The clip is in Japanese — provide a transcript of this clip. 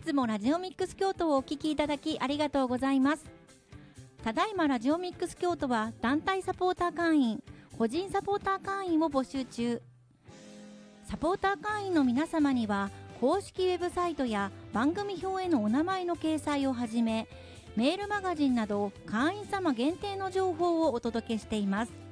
つもラジオミックス京都をお聞きいただきありがとうございます。ただいまラジオミックス京都は団体サポーター会員、個人サポーター会員を募集中。サポーター会員の皆様には公式ウェブサイトや番組表へのお名前の掲載をはじめ、メールマガジンなど会員様限定の情報をお届けしています。